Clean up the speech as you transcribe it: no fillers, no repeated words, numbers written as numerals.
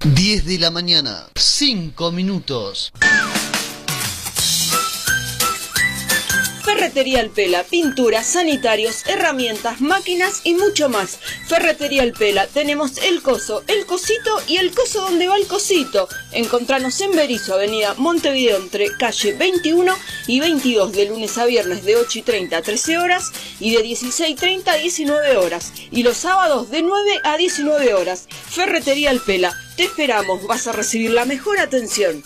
10 de la mañana, 5 minutos. Ferretería El Pela, pinturas, sanitarios, herramientas, máquinas y mucho más. Ferretería El Pela, tenemos el coso, el cosito y el coso donde va el cosito. Encontranos en Berisso, avenida Montevideo, entre calle 21 y 22, de lunes a viernes de 8:30 a 13 horas y de 16:30 a 19 horas. Y los sábados de 9 a 19 horas. Ferretería El Pela, te esperamos, vas a recibir la mejor atención.